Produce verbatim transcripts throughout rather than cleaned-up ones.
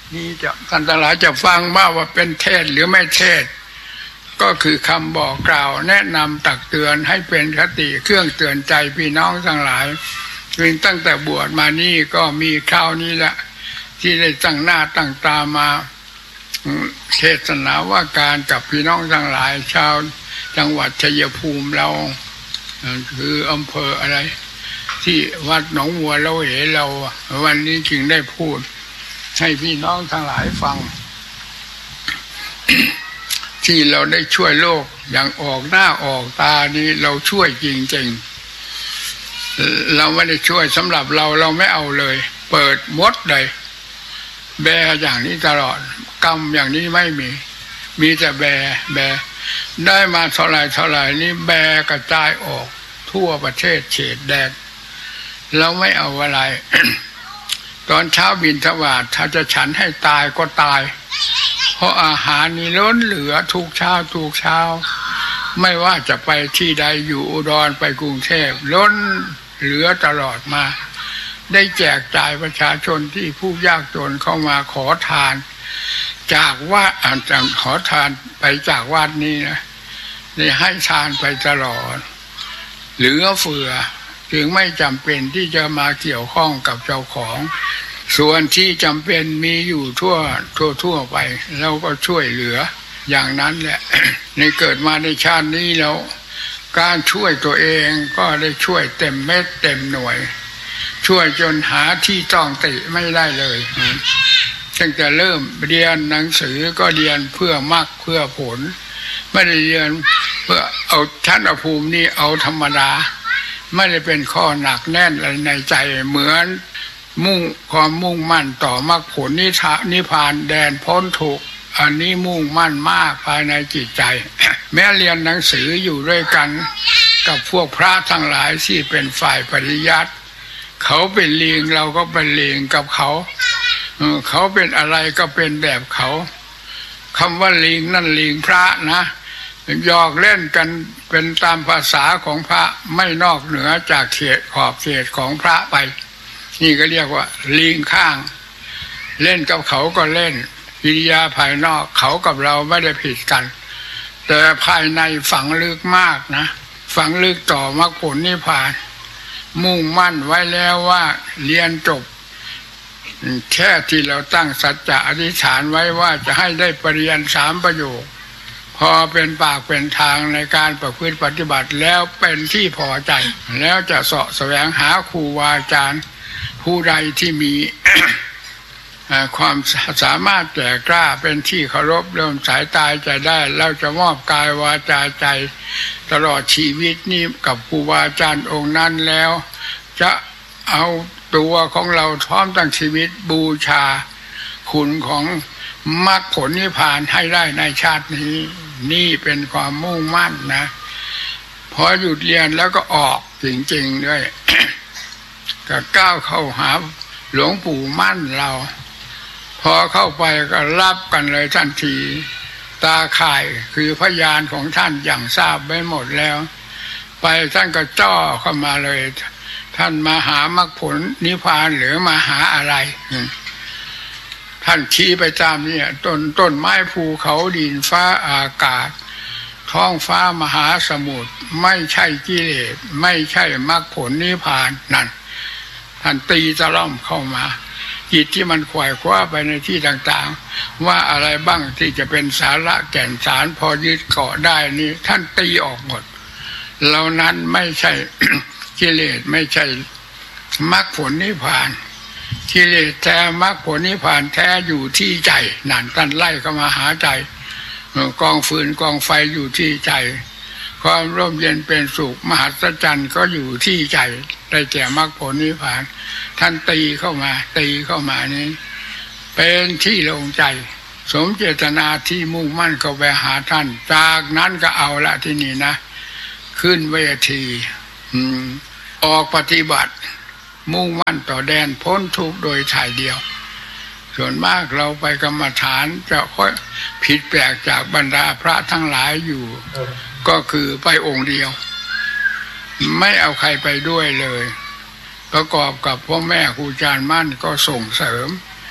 นี่จะท่านทั้งหลายจะฟังว่าว่าเป็นเทศหรือไม่เทศก็คือคำบอกกล่าวแนะนำตักเตือนให้เป็นคติเครื่องเตือนใจพี่น้องทั้งหลายซึ่งตั้งแต่บวชมานี่ก็มีคราวนี้แหละที่ได้ตั้งหน้าตั้งตามาเทศนาว่าการกับพี่น้องทั้งหลายชาวจังหวัดชัยภูมิเราคืออำเภออะไรที่วัดหนองวัวเราเห็นเราวันนี้จึงได้พูดให้พี่น้องทั้งหลายฟัง ที่เราได้ช่วยโลกอย่างออกหน้าออกตานี้เราช่วยจริงๆเราไม่ได้ช่วยสำหรับเราเราไม่เอาเลยเปิดมดเลยแบอย่างนี้ตลอดกรรมอย่างนี้ไม่มีมีแต่แบแบได้มาเท่าไรเท่าไรนี้แบกระจายออกทั่วประเทศเฉดแดนเราไม่เอาอะไร ตอนเช้าบิณฑบาตถ้าจะฉันให้ตายก็ตายเพราะอาหารนี่ล้นเหลือทุกเช้าทุกเช้าไม่ว่าจะไปที่ใดอยู่อุดรไปกรุงเทพล้นเหลือตลอดมาได้แจกจ่ายประชาชนที่ผู้ยากจนเข้ามาขอทานจากว่าอ่านจากขอทานไปจากวัดนี้นะได้ให้ทานไปตลอดเหลือเฟือจึงไม่จำเป็นที่จะมาเกี่ยวข้องกับเจ้าของส่วนที่จำเป็นมีอยู่ทั่วทั่วทั่วไปเราก็ช่วยเหลืออย่างนั้นแหละ ในเกิดมาในชาตินี้แล้วการช่วยตัวเองก็ได้ช่วยเต็มเม็ดเต็มหน่วยช่วยจนหาที่ต้องติไม่ได้เลยตั้งแต่เริ่มเรียนหนังสือก็เรียนเพื่อมรรคเพื่อผลไม่ได้เรียนเพื่อเอาชั้นอภูมินี่เอาธรรมดาไม่ได้เป็นข้อหนักแน่นอะไรในใจเหมือนมุ่งความมุ่งมั่นต่อมรรคผลนิทานิพพานแดนพ้นทุกข์อันนี้มุ่งมั่นมากภายในจิตใจ แม้เรียนหนังสืออยู่ด้วยกันกับพวกพระทั้งหลายที่เป็นฝ่ายปริยัติเขาเป็นลิงเราก็เป็นลิงกับเขาเขาเป็นอะไรก็เป็นแบบเขาคำว่าลิงนั่นลิงพระนะหยอกเล่นกันเป็นตามภาษาของพระไม่นอกเหนือจากเขตขอบเขตของพระไปนี่ก็เรียกว่าลิงข้างเล่นกับเขาก็เล่นกิริยาภายนอกเขากับเราไม่ได้ผิดกันแต่ภายในฝังลึกมากนะฝังลึกต่อมรรคผลนิพพานมุ่งมั่นไว้แล้วว่าเรียนจบแค่ที่เราตั้งสัจจะอธิษฐานไว้ว่าจะให้ได้ปริญญาสามประโยคพอเป็นปากเป็นทางในการประพฤติปฏิบัติแล้วเป็นที่พอใจแล้วจะเสาะแสวงหาครูบาอาจารย์ผู้ใดที่มี ความสามารถแก่กล้าเป็นที่เคารพเริ่มสายตายใจได้แล้วจะมอบกายวาจาใจตลอดชีวิตนี้กับครูบาอาจารย์องค์นั้นแล้วจะเอาตัวของเราพร้อมตั้งชีวิตบูชาคุณของมรรคผลนิพพานให้ได้ในชาตินี้นี่เป็นความมุ่งมั่นนะพอหยุดเรียนแล้วก็ออกจริงๆด้วย ก็ก้าวเข้าหาหลวงปู่มั่นเราพอเข้าไปก็รับกันเลยทันทีตาข่ายคือพยานของท่านอย่างทราบไว้หมดแล้วไปท่านก็จ้อเข้ามาเลยท่านมาหามรรคผลนิพพานหรือมาหาอะไรท่านชี้ไปตามเนี่ยต้นต้นไม้ภูเขาดินฟ้าอากาศท้องฟ้ามหาสมุทรไม่ใช่กิเลสไม่ใช่มรรคผลนิพพานนั่นท่านตีตะล่อมเข้ามาจิตที่มันขวายคว้าไปในที่ต่างๆว่าอะไรบ้างที่จะเป็นสาระแก่นสารพอยึดเกาะได้นี่ท่านตีออกหมดเหล่านั้นไม่ใช่ กิเลสไม่ใช่มรรคผลนิพพานกิเลสแท้มรรคผลนิพพานแท้อยู่ที่ใจนั่นท่านไล่เข้ามาหาใจกองฟืนกองไฟอยู่ที่ใจความร่มเย็นเป็นสุขมหัศจรรย์ก็อยู่ที่ใจได้แก่มรรคผลนิพพานท่านตีเข้ามาตีเข้ามานี้เป็นที่ลงใจสมเจตนาที่มุ่งมั่นเข้าไปหาท่านจากนั้นก็เอาละที่นี่นะขึ้นเวทีออกปฏิบัติมุ่งมั่นต่อแดนพ้นทุกข์โดยถ่ายเดียวส่วนมากเราไปกรรมฐานจะค่อยผิดแปลกจากบรรดาพระทั้งหลายอยู่ก็คือไปองค์เดียวไม่เอาใครไปด้วยเลยประกอบกับพ่อแม่ครูอาจารย์มั่นก็ส่งเสริม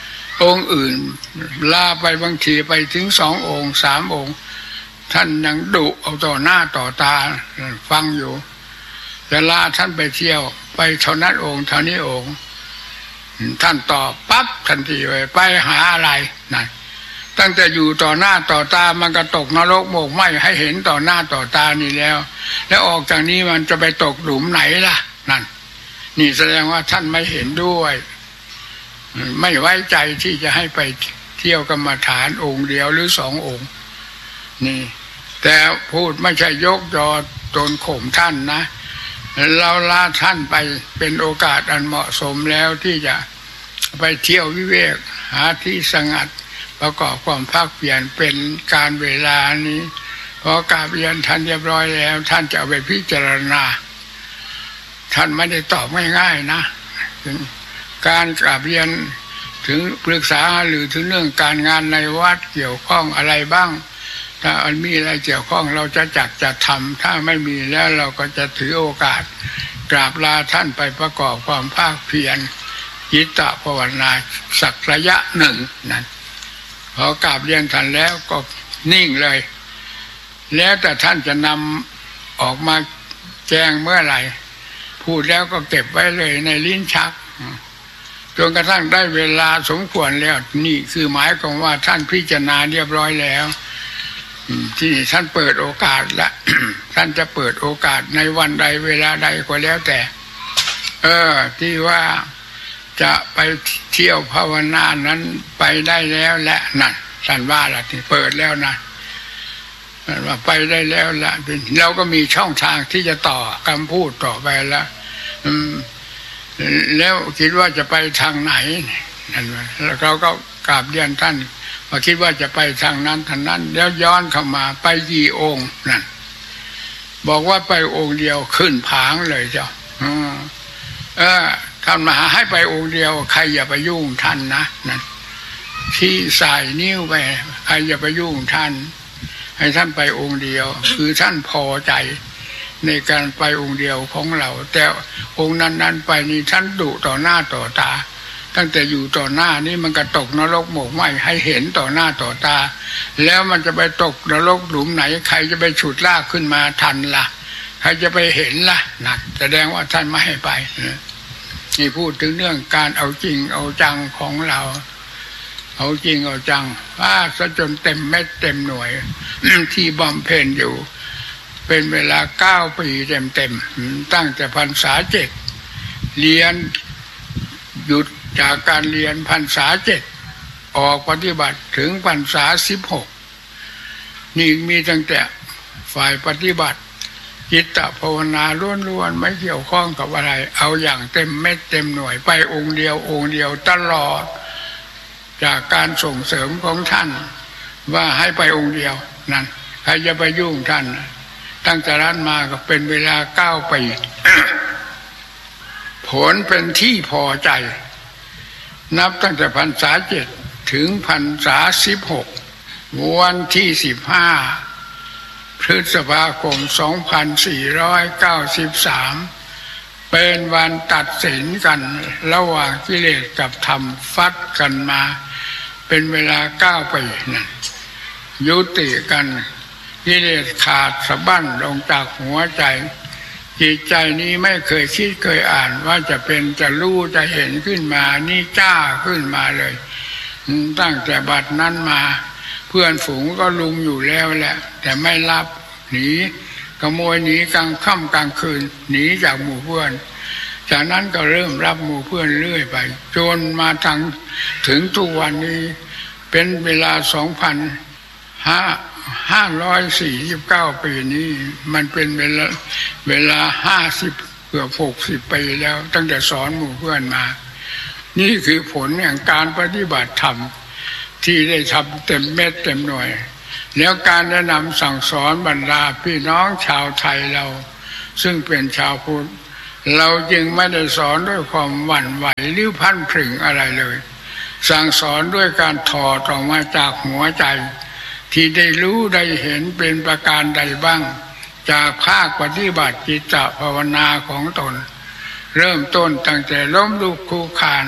องค์อื่นลาไปบางทีไปถึงสององค์สามองค์ท่านยังดุเอาต่อหน้าต่อตาฟังอยู่แต่ลาท่านไปเที่ยวไปเท่านั้นองค์เท่านี้องค์ท่านตอบปั๊บทันทีเลยไปหาอะไรนั่นตั้งแต่อยู่ต่อหน้าต่อตามันก็ตกนรกโมกไหม้ให้เห็นต่อหน้าต่อตานี่แล้วแล้วออกจากนี้มันจะไปตกหลุมไหนล่ะนั่นนี่แสดงว่าท่านไม่เห็นด้วยไม่ไว้ใจที่จะให้ไปเที่ยวกรรมฐานองค์เดียวหรือสององค์นี่แต่พูดไม่ใช่ยกยอตนข่มท่านนะเราลาท่านไปเป็นโอกาสอันเหมาะสมแล้วที่จะไปเที่ยววิเวกหาที่สงัดประกอบความภาคเพียรเป็นการเวลานี้พอกราบเรียนท่านเรียบร้อยแล้วท่านจะเอาไปพิจารณาท่านไม่ได้ตอบง่ายๆนะการกราบเรียนถึงปรึกษาหรือถึงเรื่องการงานในวัดเกี่ยวข้องอะไรบ้างถ้าอันมีอะไรเกี่ยวข้องเราจะจักจะทำถ้าไม่มีแล้วเราก็จะถือโอกาสกราบลาท่านไปประกอบความภาคเพียรจิตตภาวนาสักระยะหนึ่งนั้นพอกราบเรียนท่านแล้วก็นิ่งเลยแล้วแต่ท่านจะนำออกมาแจ้งเมื่อไหร่พูดแล้วก็เก็บไว้เลยในลิ้นชักจนกระทั่งได้เวลาสมควรแล้วนี่คือหมายความว่าท่านพิจารณาเรียบร้อยแล้วที่นี่ท่านเปิดโอกาสละ ท่านจะเปิดโอกาสในวันใดเวลาใดก็แล้วแต่เออที่ว่าจะไปเที่ยวภาวนานั้นไปได้แล้วและนั่นท่านว่าละที่เปิดแล้วนะว่าไปได้แล้วละเราก็มีช่องทางที่จะต่อคำพูดต่อไปแล้วแล้วคิดว่าจะไปทางไหนนั่นแล้วเราก็กราบเรียนท่านว่าคิดว่าจะไปทางนั้นทางนั้นแล้วย้อนเข้ามาไปกี่องค์นั่นบอกว่าไปองค์เดียวขึ้นผางเลยเจ้าเออท่านมาให้ไปองค์เดียวใครอย่าไปยุ่งท่านนะนั่นที่ใส่นิ้วไปใครอย่าไปยุ่งท่านให้ท่านไปองค์เดียวคือท่านพอใจในการไปองค์เดียวของเราแต่องค์นั้นๆไปนี่ท่านดุต่อหน้าต่อตาตั้งแต่อยู่ต่อหน้านี่มันก็ตกนรกหมกไหมให้เห็นต่อหน้าต่อตาแล้วมันจะไปตกนรกหลุมไหนใครจะไปฉุดลากขึ้นมาทันล่ะใครจะไปเห็นล่ะนั่นแสดงว่าท่านไม่ให้ไปนี่พูดถึงเรื่องการเอาจริงเอาจังของเราเอาจริงเอาจังว่าซะจนเต็มเม็ดเต็มหน่วย ที่บำเพ็ญอยู่เป็นเวลาเก้าปีเต็มเต็มตั้งแต่พรรษาเจ็ดเรียนหยุดจากการเรียนพรรษาเจ็ดออกปฏิบัติถึงพรรษาสิบหกนี่มีตั้งแต่ฝ่ายปฏิบัติจิตตภาวนาล้วนๆไม่เกี่ยวข้องกับอะไรเอาอย่างเต็มเม็ดเต็มหน่วยไปองค์เดียวองค์เดียวตลอดจากการส่งเสริมของท่านว่าให้ไปองค์เดียวนั่นใครจะไปยุ่งท่านตั้งแต่นั้นมาก็เป็นเวลาเก้าปี ผลเป็นที่พอใจนับตั้งแต่พรรษาเจ็ดถึงพรรษาสิบหกวันที่สิบห้าพฤษภาคมสองพันสี่ร้อยเก้าสิบสามเป็นวันตัดสินกันระหว่างกิเลสกับธรรมฟัดกันมาเป็นเวลาเก้าปีนั่นยุติกันกิเลสขาดสะบั้นลงจากหัวใจจิตใจนี้ไม่เคยคิดเคยอ่านว่าจะเป็นจะรู้จะเห็นขึ้นมานี่จ้าขึ้นมาเลยตั้งแต่บัดนั้นมาเพื่อนฝูงก็ลุมอยู่แล้วแหละแต่ไม่รับหนีขโมยหนีกลางค่ำกลางคืนหนีจากหมู่เพื่อนจากนั้นก็เริ่มรับหมู่เพื่อนเรื่อยไปจนมาทั้งถึงทุกวันนี้เป็นเวลาสองพันห้าห้าร้อยสี่สิบเก้าปีนี้มันเป็นเวลาเวลาห้าสิบเกือบหกสิบปีแล้วตั้งแต่สอนหมู่เพื่อนมานี่คือผลแห่งการปฏิบัติธรรมที่ได้ทำเต็มเม็ดเต็มหน่วยแล้วการแนะนำสั่งสอนบรรดาพี่น้องชาวไทยเราซึ่งเป็นชาวพุทธเราจึงไม่ได้สอนด้วยความหวั่นไหวหรือพันผึ่งอะไรเลยสั่งสอนด้วยการถอดออกมาจากหัวใจที่ได้รู้ได้เห็นเป็นประการใดบ้างจากภาคปฏิบัติจิตตภาวนาของตนเริ่มต้นตั้งแต่ล้มลุกคลุกคลาน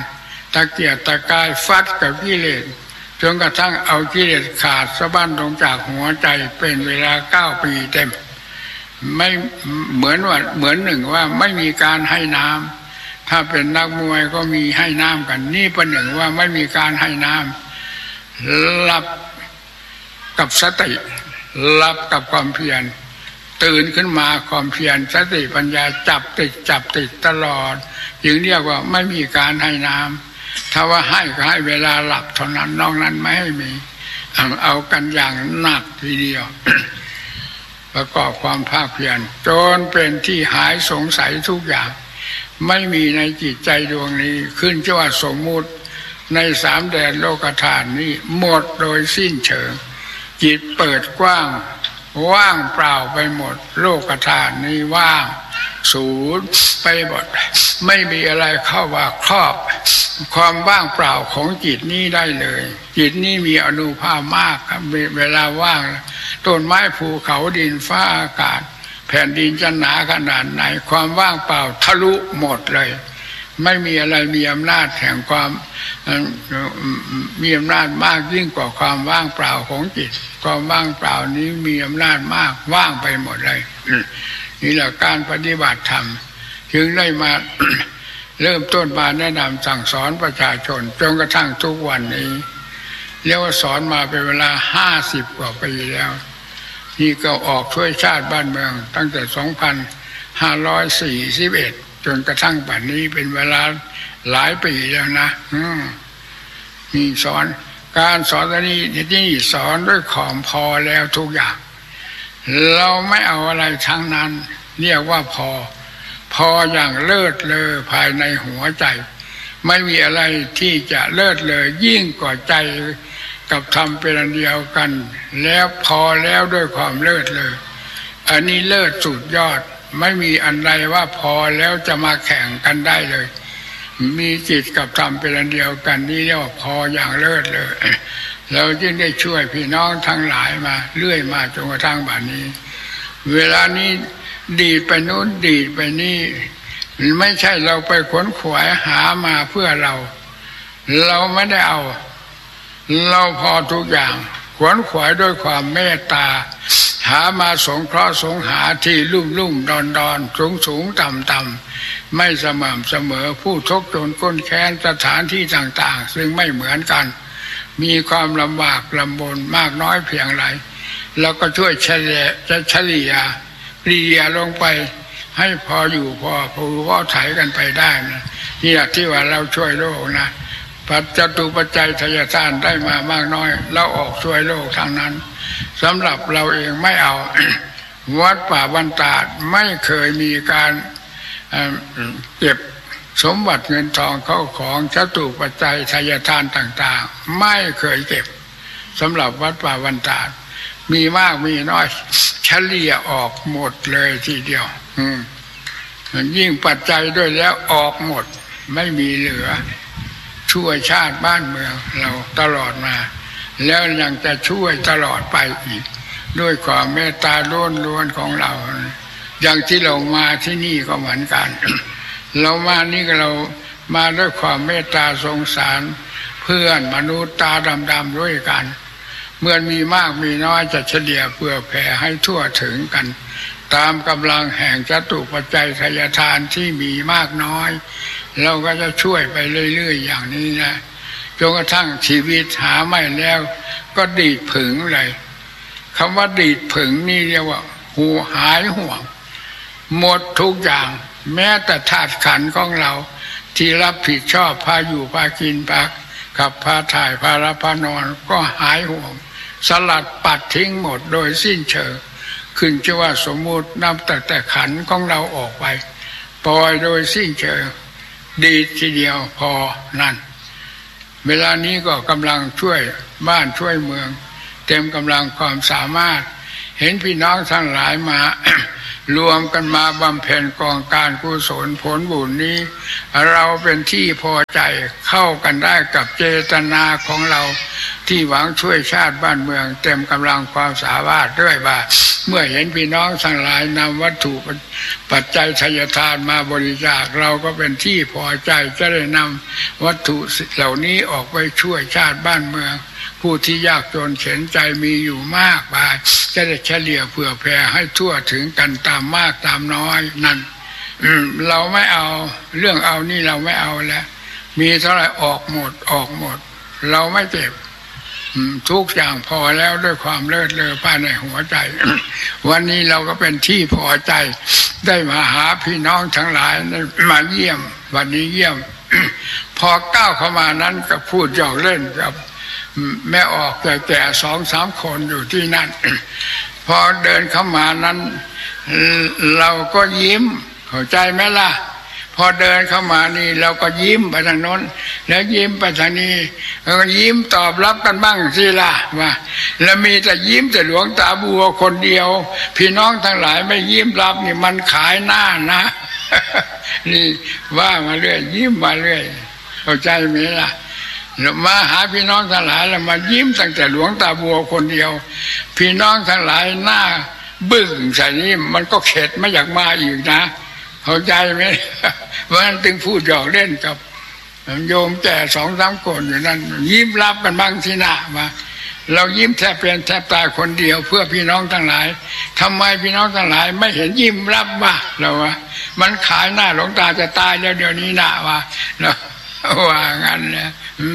ตะเกียกตะกายฟัดกับกิเลสจนกระทั่งเอากิเลสขาดสะบั้นลงจากหัวใจเป็นเวลาเก้าปีเต็มไม่เหมือนว่าเหมือนหนึ่งว่าไม่มีการให้น้ำถ้าเป็นนักมวยก็มีให้น้ำกันนี่เป็นหนึ่งว่าไม่มีการให้น้ำหลับกับสติหลับกับความเพียรตื่นขึ้นมาความเพียรสติปัญญาจับติดจับติดตลอดจึงเรียกว่าไม่มีการให้น้ำถ้าว่าให้ก็ให้เวลาหลับเท่านั้นนอกนั้นไม่ให้มีเอากันอย่างหนักทีเดียว ประกอบความภาคเพียรจนเป็นที่หายสงสัยทุกอย่างไม่มีในจิตใจดวงนี้ขึ้นชื่อว่าสมมุติในสามแดนโลกธาตุนี้หมดโดยสิ้นเชิงจิตเปิดกว้างว่างเปล่าไปหมดโลกธาตุนี้ว่างศูนย์ไปหมดไม่มีอะไรเข้าว่าครอบความว่างเปล่าของจิตนี้ได้เลยจิตนี้มีอานุภาพมากครับเวลาว่างต้นไม้ภูเขาดินฟ้าอากาศแผ่นดินจะหนาขนาดไหนความว่างเปล่าทะลุหมดเลยไม่มีอะไรมีอำนาจแห่งความมีอำนาจมากยิ่งกว่าความว่างเปล่าของจิตความว่างเปล่านี้มีอำนาจมากว่างไปหมดเลยนี่แหละการปฏิบัติธรรมจึงได้มาเริ่มต้นมาแนะนำสั่งสอนประชาชนจนกระทั่งทุกวันนี้เรียกว่าสอนมาเป็นเวลาห้าสิบกว่าปีแล้วนี่ก็ออกช่วยชาติบ้านเมืองตั้งแต่สองพันห้าร้อยสี่สิบเอ็ดจนกระทั่งปัจจุบันนี้เป็นเวลาหลายปีแล้วนะนี่สอนการสอนตอนนี้ที่สอนด้วยของพอแล้วทุกอย่างเราไม่เอาอะไรทั้งนั้นเรียกว่าพอพออย่างเลิศเลอภายในหัวใจไม่มีอะไรที่จะเลิศเลอยิ่งกว่าใจกับธรรมเป็นอันเดียวกันแล้วพอแล้วด้วยความเลิศเลออันนี้เลิศสุดยอดไม่มีอันใดว่าพอแล้วจะมาแข่งกันได้เลยมีจิตกับธรรมเป็นอันเดียวกันนี่เรียกว่าพออย่างเลิศเลยเราจึงได้ช่วยพี่น้องทั้งหลายมาเรื่อยมาจนกระทั่งบัดนี้เวลานี้ดีดไปโน้นดีดไปนี่ไม่ใช่เราไปขวนขวายหามาเพื่อเราเราไม่ได้เอาเราพอทุกอย่างขวนขวายด้วยความเมตตาหามาสงเคราะห์สงหาที่ลุ่มลุ่มดอนดอนสูงสูงต่ำต่ำไม่สม่ำเสมอผู้ทุกข์จนก้นแค้นสถานที่ต่างๆซึ่งไม่เหมือนกันมีความลำบากลำบนมากน้อยเพียงไรเราก็ช่วยเฉลี่ยจะเฉลี่ยเรียลงไปให้พออยู่พอผู้ว่าถ่ายกันไปได้นะนี่แหละที่ว่าเราช่วยโลกนะปัจจตุปัจจัยทายทานได้มามากน้อยเราออกช่วยโลกทางนั้นสำหรับเราเองไม่เอา วัดป่าบรรดาดไม่เคยมีการเก็บสมบัติเงินทองเข้าของจตุปัจจัยทายทานต่างๆไม่เคยเก็บสำหรับวัดป่าบรรดาดมีมากมีน้อยเฉลี่ยออกหมดเลยทีเดียวยิ่งปัจจัยด้วยแล้วออกหมดไม่มีเหลือช่วยชาติบ้านเมืองเราตลอดมาแล้วยังจะช่วยตลอดไปอีกด้วยความเมตตาล้วนๆของเราอย่างที่เรามาที่นี่ก็เหมือนกัน เรามานี่ก็เรามาด้วยความเมตตาสงสารเพื่อนมนุษย์ตาดำๆด้วยกันเมื่อมีมากมีน้อยจะเฉลี่ยเพื่อแผ่ให้ทั่วถึงกันตามกำลังแห่งจตุปัจจัยทายทานที่มีมากน้อยเราก็จะช่วยไปเรื่อยๆอย่างนี้นะจนกระทั่งชีวิตหาไม่แล้วก็ดีดผึ่งเลยคำว่าดีดผึ่งนี่เรียกว่าหูหายห่วงหมดทุกอย่างแม้แต่ธาตุขันธ์ของเราที่รับผิดชอบพาอยู่พากินพาขับพาถ่ายพารับพานอนก็หายห่วงสลัดปัดทิ้งหมดโดยสิ้นเชิงขึ้นชื่อว่าสมมุตินับแต่แต่ขันธ์ของเราออกไปปล่อยโดยสิ้นเชิงดีทีเดียวพอนั่นเวลานี้ก็กำลังช่วยบ้านช่วยเมืองเต็มกำลังความสามารถเห็นพี่น้องทั้งหลายมา รวมกันมาบำเพ็ญกองการกุศลผลบุญนี้เราเป็นที่พอใจเข้ากันได้กับเจตนาของเราที่หวังช่วยชาติบ้านเมืองเต็มกำลังความสามารถด้วยว่าเมื่อเห็นพี่น้องทั้งหลายนำวัตถุปัจจัยทายทานมาบริจาคเราก็เป็นที่พอใจจะได้นำวัตถุเหล่านี้ออกไปช่วยชาติบ้านเมืองผู้ที่ยากจนเข็ญใจมีอยู่มากมายจะได้เฉลี่ยเผื่อแผ่ให้ทั่วถึงกันตามมากตามน้อยนั่นเราไม่เอาเรื่องเอานี่เราไม่เอาแล้วมีเท่าไหร่ออกหมดออกหมดเราไม่เจ็บทุกอย่างพอแล้วด้วยความเลิศเลอภายในหัวใจ วันนี้เราก็เป็นที่พอใจได้มาหาพี่น้องทั้งหลายมาเยี่ยมวันนี้เยี่ยม พอก้าวเข้ามานั้นก็พูดหยอกเล่นกับแม่ออกแก่ๆสองสามคนอยู่ที่นั่น พอเดินเข้ามานั้นเราก็ยิ้มเข้าใจไหมล่ะพอเดินเข้ามานี่เราก็ยิ้มไปทางโน้นแล้วยิ้มไปทางนี้แล้วก็ยิ้มตอบรับกันบ้างสิล่ะว่าแล้วมีแต่ยิ้มแต่หลวงตาบัวคนเดียวพี่น้องทั้งหลายไม่ยิ้มรับนี่มันขายหน้านะนี่ว่ามาเรื่อยยิ้มมาเรื่อยเข้าใจไหมล่ะเรามาหาพี่น้องทั้งหลายแล้วมายิ้มตั้งแต่หลวงตาบัวคนเดียวพี่น้องทั้งหลายหน้าบึ้งใส่นี่มันก็เข็ดไม่อยากมาอีกนะเข้าใจไหมว่าตึงพูดหยอกเล่นกับโยมแก่สองสามคนอยู่นั่นยิ้มรับกันบ้างที่หน้ามาเรายิ้มแทบเป็นแทบตายคนเดียวเพื่อพี่น้องทั้งหลายทำไมพี่น้องทั้งหลายไม่เห็นยิ้มรับวะเราวะมันขายหน้าหลวงตาจะตายแล้วเดี๋ยวนี้หน้าวะเราว่างั้นนะ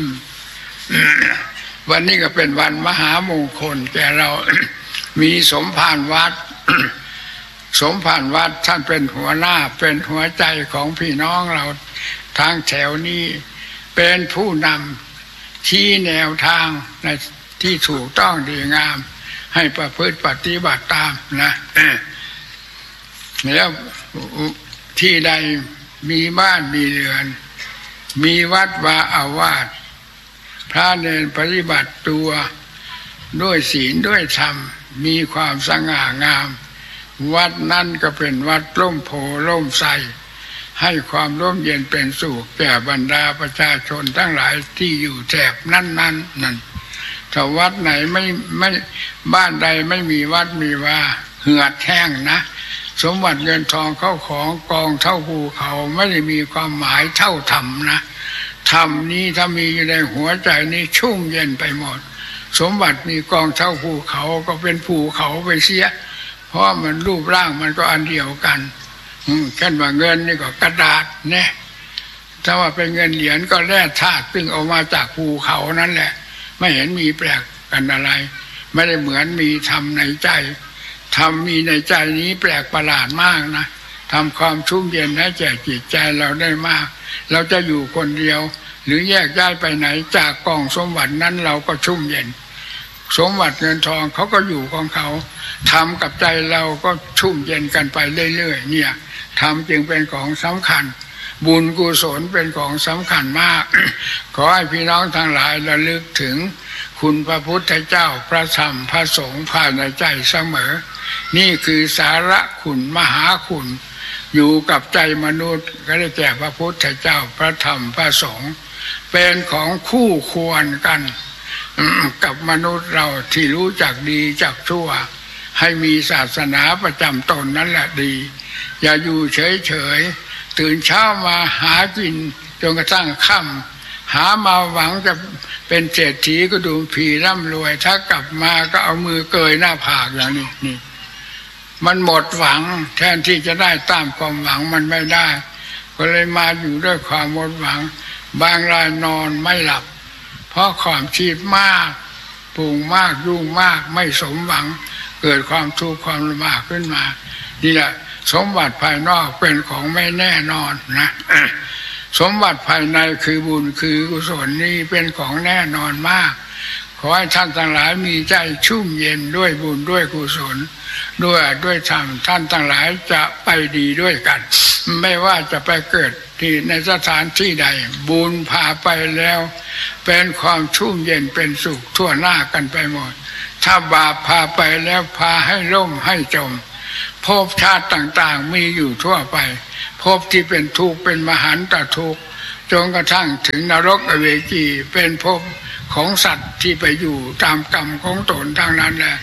วันนี้ก็เป็นวันมหามงคลแก่เรา มีสมภารวัด สมภารวัดท่านเป็นหัวหน้าเป็นหัวใจของพี่น้องเราทางแถวนี้เป็นผู้นำชี้แนวทางในที่ถูกต้องดีงามให้ประพฤติปฏิบัติตามนะแล้วที่ใดมีบ้านมีเรือนมีวัดวาอาวาสพระเนรปฏิบัติตัวด้วยศีลด้วยธรรมมีความสง่างามวัดนั่นก็เป็นวัดร่มโพร่มไทรให้ความร่มเย็นเป็นสุขแก่บรรดาประชาชนทั้งหลายที่อยู่แถบนั้นนั้นนั่นถ้าวัดไหนไม่ไม่บ้านใดไม่มีวัดมีว่าเหือดแห้งนะสมบัติเงินทองเข้าของกองเท่าภูเขาไม่ได้มีความหมายเท่าธรรมนะธรรมนี้ถ้ามีอยู่ในหัวใจนี้ชุ่มเย็นไปหมดสมบัติมีกองเท่าภูเขาก็เป็นภูเขาไปเสียเพราะมันรูปร่างมันก็อันเดียวกันแค่ว่าเงินนี่ก็กระดาษเนี่ยถ้าว่าเป็นเงินเหรียญก็แร่ธาตุซึ่งออกมาจากภูเขานั่นแหละไม่เห็นมีแปลกกันอะไรไม่ได้เหมือนมีธรรมในใจธรรมมีในใจนี้แปลกประหลาดมากนะทำความชุ่มเย็นให้แก่จิตใจเราได้มากเราจะอยู่คนเดียวหรือแยกย้ายไปไหนจากกองสมบัตินั้นเราก็ชุ่มเย็นสมบัติเงินทองเขาก็อยู่ของเขาทำกับใจเราก็ชุ่มเย็นกันไปเรื่อยๆเนี่ยทำจึงเป็นของสำคัญบุญกุศลเป็นของสำคัญมาก ขอให้พี่น้องทั้งหลายระลึกถึงคุณพระพุทธเจ้าพระธรรมพระสงฆ์ภายในใจเสมอนี่คือสาระคุณมหาคุณอยู่กับใจมนุษย์ก็ได้แก่พระพุทธเจ้าพระธรรมพระสงฆ์เป็นของคู่ควรกันกับมนุษย์เราที่รู้จักดีจักชั่วให้มีศาสนาประจำตนนั่นแหละดีอย่าอยู่เฉยๆตื่นเช้ามาหากินจนกระทั่งค่ำหามาหวังจะเป็นเศรษฐีก็ดูผีร่ำรวยถ้ากลับมาก็เอามือเกยหน้าผากอย่างนี้นี่มันหมดหวังแทนที่จะได้ตามความหวังมันไม่ได้ก็เลยมาอยู่ด้วยความหมดหวังบางรายนอนไม่หลับเพราะความคิดมากปรุงมากยุ่งมากไม่สมหวังเกิดความทุกข์ความลำบากขึ้นมานี่แหละสมบัติภายนอกเป็นของไม่แน่นอนนะสมบัติภายในคือบุญคือกุศลนี่เป็นของแน่นอนมากขอให้ท่านทั้งหลายมีใจชุ่มเย็นด้วยบุญด้วยกุศลด้วยด้วยธรรมท่านทั้งหลายจะไปดีด้วยกันไม่ว่าจะไปเกิดที่ในสถานที่ใดบุญพาไปแล้วเป็นความชุ่มเย็นเป็นสุขทั่วหน้ากันไปหมดถ้าบาปพาไปแล้วพาให้ล่มให้จมภพชาติต่างๆมีอยู่ทั่วไปภพที่เป็นทุกข์เป็นมหันตทุกข์จนกระทั่งถึงนรกอเวจีเป็นภพของสัตว์ที่ไปอยู่ตามกรรมของตนทางนั้นแหละ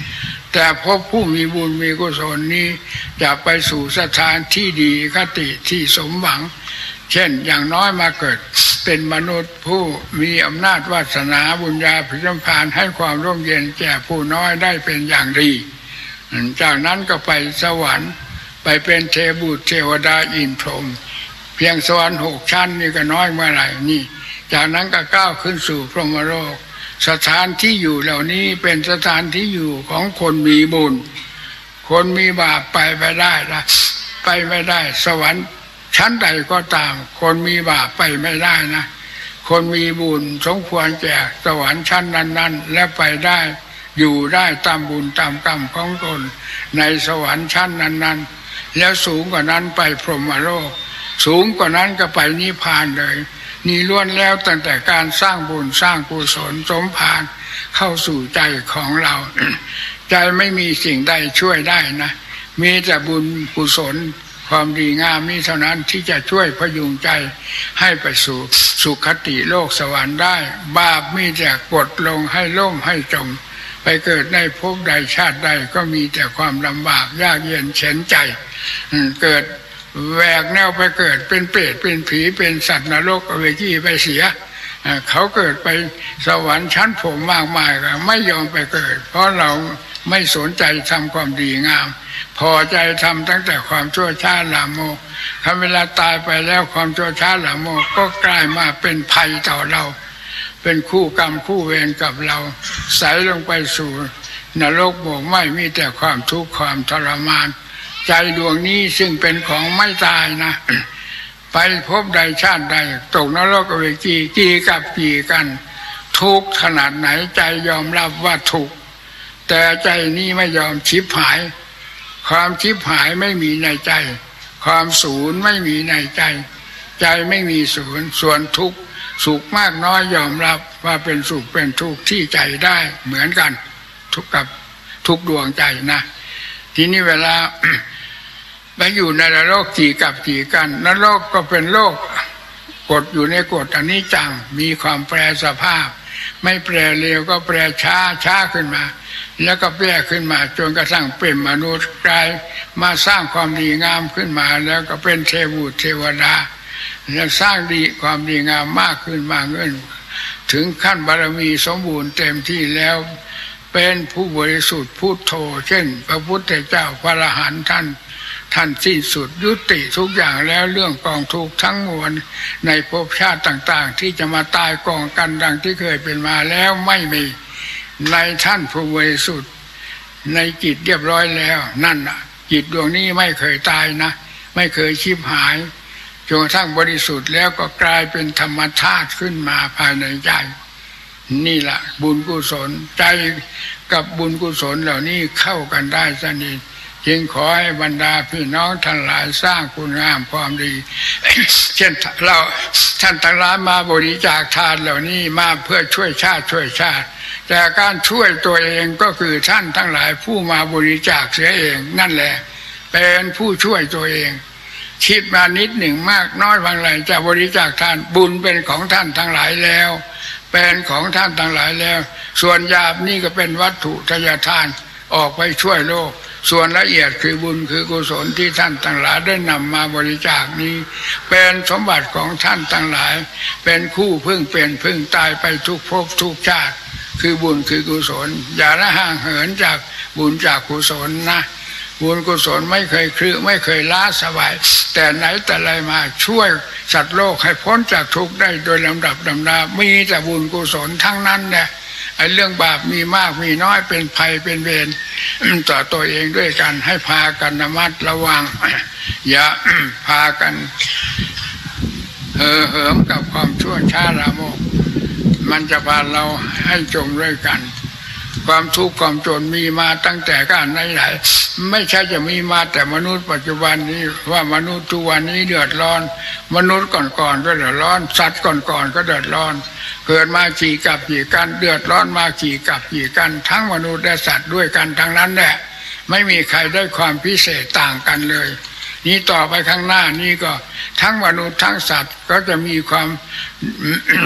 แต่พบผู้มีบุญมีกุศลนี้จะไปสู่สถานที่ดีคติที่สมหวังเช่นอย่างน้อยมาเกิดเป็นมนุษย์ผู้มีอำนาจวาสนาบุญญาภิสัมพันธ์ให้ความร่มเย็นแก่ผู้น้อยได้เป็นอย่างดีจากนั้นก็ไปสวรรค์ไปเป็นเทพบุตรเทวดาอินทร์พรหมเพียงสวรรค์หกชั้นนี่ก็น้อยเมื่อไหร่นี่จากนั้นก็ก้าวขึ้นสู่พรหมโลกสถานที่อยู่เหล่านี้เป็นสถานที่อยู่ของคนมีบุญคนมีบาปไปไม่ได้ละไปไม่ได้สวรรค์ชั้นใดก็ตามคนมีบาปไปไม่ได้นะคนมีบุญสมควรแก่สวรรค์ชั้นนั้นๆและไปได้อยู่ได้ตามบุญตามกรรมของตนในสวรรค์ชั้นนั้นๆแล้วสูงกว่านั้นไปพรหมโลกสูงกว่านั้นก็ไปนิพพานเลยนี่ล้วนแล้วตั้งแต่การสร้างบุญสร้างกุศลสมภารเข้าสู่ใจของเรา ใจไม่มีสิ่งใดช่วยได้นะมีแต่บุญกุศลความดีงามนี้เท่านั้นที่จะช่วยพยุงใจให้ไปสู่สุคติโลกสวรรค์ได้บาปมีแต่กดลงให้ล่มให้จมไปเกิดในภพใดชาติใดก็มีแต่ความลำบากยากเย็นเข็นใจเกิดแหวกแนวไปเกิดเป็นเปรตเป็นผีเป็นสัตว์นรกอเวจีไปเสียเขาเกิดไปสวรรค์ชั้นพรหมมากมายก็ไม่ยอมไปเกิดเพราะเราไม่สนใจทำความดีงามพอใจทำตั้งแต่ความชั่วช้าละโมบถ้าเวลาตายไปแล้วความชั่วช้าละโมบก็กลายมาเป็นภัยต่อเราเป็นคู่กรรมคู่เวรกับเราใส่ลงไปสู่นรกโมกไหม้มีแต่ความทุกข์ความทรมานใจดวงนี้ซึ่งเป็นของไม่ตายนะ ไปพบใดชาติใดตกนรกเวจีกี่กับกี่กันทุกข์ขนาดไหนใจยอมรับว่าทุกข์แต่ใจนี้ไม่ยอมชิบหายความชิบหายไม่มีในใจความศูนย์ไม่มีในใจใจไม่มีศูนย์ส่วนทุกข์สุขมากน้อยยอมรับว่าเป็นสุขเป็นทุกข์ที่ใจได้เหมือนกันทุกกับทุกดวงใจนะทีนี้เวลา ไปอยู่ในนรกกี่กับกี่กันนรกก็เป็นโลกกฎอยู่ในกฎอนิจจังมีความแปรสภาพไม่แปรเร็วก็แปรช้าช้าขึ้นมาแล้วก็แปรขึ้นมาจนกระทั่งเป็นมนุษย์กลายมาสร้างความดีงามขึ้นมาแล้วก็เป็นเทพบุตรเทวดาแล้วสร้างดีความดีงามมากขึ้นมากขึ้นถึงขั้นบารมีสมบูรณ์เต็มที่แล้วเป็นผู้บริสุทธิ์พุทโธเช่นพระพุทธเจ้าพระอรหันต์ท่านท่านสิ้นสุดยุติทุกอย่างแล้วเรื่องกองทุกข์ทั้งมวลในภพชาติต่างๆที่จะมาตายกองกันดังที่เคยเป็นมาแล้วไม่มีในท่านผู้บริสุทธิ์ในจิตเรียบร้อยแล้วนั่นน่ะจิตดวงนี้ไม่เคยตายนะไม่เคยชิบหายจนกระทั่งบริสุทธิ์แล้วก็กลายเป็นธรรมธาตุขึ้นมาภายในใจนี่แหละบุญกุศลใจกับบุญกุศลเหล่านี้เข้ากันได้สนิทจึงขอให้บรรดาพี่น้องทั้งหลายสร้างคุณงามความดี เช่นเราท่านทั้งหลายมาบริจาคทานเหล่านี้มาเพื่อช่วยชาติช่วยชาติแต่การช่วยตัวเองก็คือท่านทั้งหลายผู้มาบริจาคเสียเองนั่นแหละเป็นผู้ช่วยตัวเองคิดมานิดหนึ่งมากน้อยบางไรจะบริจาคทานบุญเป็นของท่านทั้งหลายแล้วเป็นของท่านทั้งหลายแล้วส่วนหยาบนี่ก็เป็นวัตถุทายทานออกไปช่วยโลกส่วนละเอียดคือบุญคือกุศลที่ท่านทั้งหลายได้นำมาบริจาคนี้เป็นสมบัติของท่านทั้งหลายเป็นคู่พึ่งเป็นพึ่งตายไปทุกภพทุกชาติคือบุญคือกุศลอย่าละห่างเหินจากบุญจากกุศลนะบุญกุศลไม่เคยคลือไม่เคยล้าสบายแต่ไหนแต่ไรมาช่วยสัตว์โลกให้พ้นจากทุกข์ได้โดยลำดับลำดามีแต่บุญกุศลทั้งนั้นเนี่ยไอ้เรื่องบาปมีมากมีน้อยเป็นภัยเป็นเวรต่อตัวเองด้วยกันให้พากันระมัดระวังอย่าพากันเห่อเหิมกับความชั่วช้าละโมบมันจะพาเราให้จมด้วยกันความทุกข์ความจนมีมาตั้งแต่การไหนๆไม่ใช่จะมีมาแต่มนุษย์ปัจจุบันนี้ว่ามนุษย์ทุกวันนี้เดือดร้อนมนุษย์ก่อนๆก็เดือดร้อนสัตว์ก่อนๆก็เดือดร้อนเกิดมากี่กับกี่กันเดือดร้อนมากี่กับกี่กันทั้งมนุษย์และสัตว์ด้วยกันทั้งนั้นแหละไม่มีใครได้ความพิเศษต่างกันเลยนี้ต่อไปข้างหน้านี้ก็ทั้งมนุษย์ทั้งสัตว์ก็จะมีความ